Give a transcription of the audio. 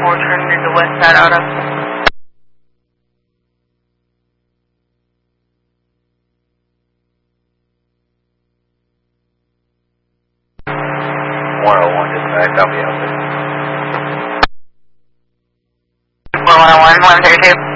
4 turning into West Side Auto. Dispatch, I'll be out there. 101, 132.